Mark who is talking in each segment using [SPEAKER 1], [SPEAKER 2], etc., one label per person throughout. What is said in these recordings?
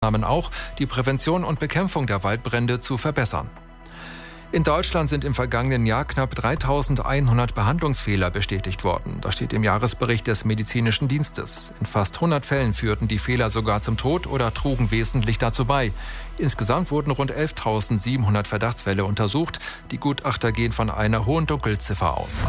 [SPEAKER 1] auch, die Prävention und Bekämpfung der Waldbrände zu verbessern. In Deutschland sind im vergangenen Jahr knapp 3.100 Behandlungsfehler bestätigt worden. Das steht im Jahresbericht des Medizinischen Dienstes. In fast 100 Fällen führten die Fehler sogar zum Tod oder trugen wesentlich dazu bei. Insgesamt wurden rund 11.700 Verdachtsfälle untersucht. Die Gutachter gehen von einer hohen Dunkelziffer aus.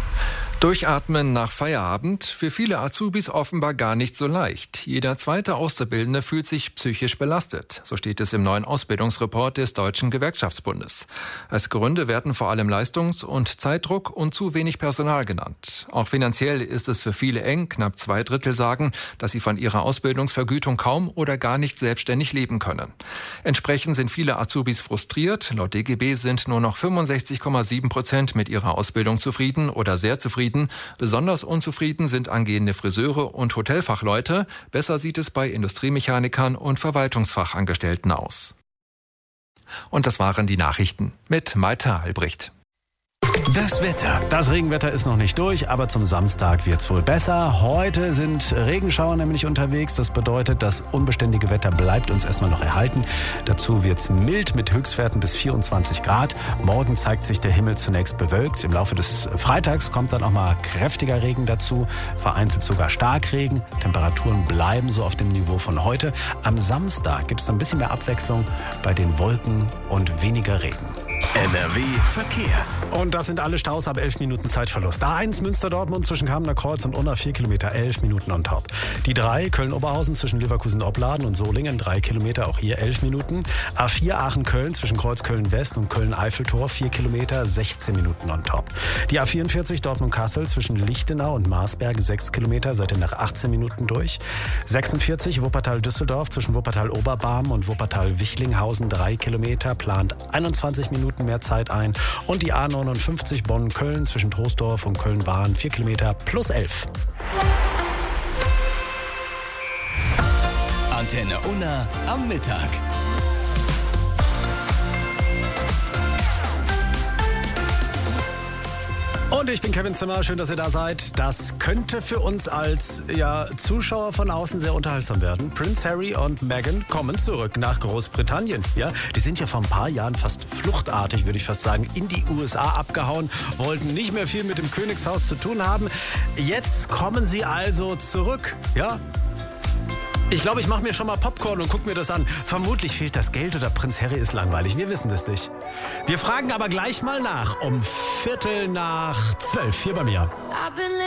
[SPEAKER 1] Durchatmen nach Feierabend? Für viele Azubis offenbar gar nicht so leicht. Jeder zweite Auszubildende fühlt sich psychisch belastet. So steht es im neuen Ausbildungsreport des Deutschen Gewerkschaftsbundes. Als Gründe werden vor allem Leistungs- und Zeitdruck und zu wenig Personal genannt. Auch finanziell ist es für viele eng. Knapp 2/3 sagen, dass sie von ihrer Ausbildungsvergütung kaum oder gar nicht selbstständig leben können. Entsprechend sind viele Azubis frustriert. Laut DGB sind nur noch 65,7% mit ihrer Ausbildung zufrieden oder sehr zufrieden. Besonders unzufrieden sind angehende Friseure und Hotelfachleute. Besser sieht es bei Industriemechanikern und Verwaltungsfachangestellten aus. Und das waren die Nachrichten mit Maita Albrecht.
[SPEAKER 2] Das Wetter. Das Regenwetter ist noch nicht durch, aber zum Samstag wird's wohl besser. Heute sind Regenschauer nämlich unterwegs. Das bedeutet, das unbeständige Wetter bleibt uns erstmal noch erhalten. Dazu wird's mild mit Höchstwerten bis 24 Grad. Morgen zeigt sich der Himmel zunächst bewölkt. Im Laufe des Freitags kommt dann auch mal kräftiger Regen dazu. Vereinzelt sogar Starkregen. Temperaturen bleiben so auf dem Niveau von heute. Am Samstag gibt's ein bisschen mehr Abwechslung bei den Wolken und weniger Regen.
[SPEAKER 3] NRW Verkehr.
[SPEAKER 2] Und das sind alle Staus ab 11 Minuten Zeitverlust. A1 Münster-Dortmund zwischen Kamener Kreuz und Unna 4 Kilometer, 11 Minuten on top. Die 3 Köln-Oberhausen zwischen Leverkusen-Opladen und Solingen 3 Kilometer, auch hier 11 Minuten. A4 Aachen-Köln zwischen Kreuz Köln-West und Köln-Eiffeltor 4 Kilometer, 16 Minuten on top. Die A44 Dortmund-Kassel zwischen Lichtenau und Marsberg 6 Kilometer, seid ihr nach 18 Minuten durch. 46 Wuppertal-Düsseldorf zwischen Wuppertal-Oberbarm und Wuppertal-Wichlinghausen 3 Kilometer, plant 21 Minuten mehr Zeit ein. Und die A59 Bonn-Köln zwischen Troisdorf und Köln-Bahn 4 Kilometer plus 11.
[SPEAKER 3] Antenne Unna am Mittag.
[SPEAKER 2] Und ich bin Kevin Zimmer, schön, dass ihr da seid. Das könnte für uns als Zuschauer von außen sehr unterhaltsam werden. Prince Harry und Meghan kommen zurück nach Großbritannien. Ja, die sind ja vor ein paar Jahren fast fluchtartig, würde ich fast sagen, in die USA abgehauen, wollten nicht mehr viel mit dem Königshaus zu tun haben. Jetzt kommen sie also zurück. Ja. Ich glaube, ich mache mir schon mal Popcorn und gucke mir das an. Vermutlich fehlt das Geld oder Prinz Harry ist langweilig. Wir wissen das nicht. Wir fragen aber gleich mal nach um 11:45 hier bei mir.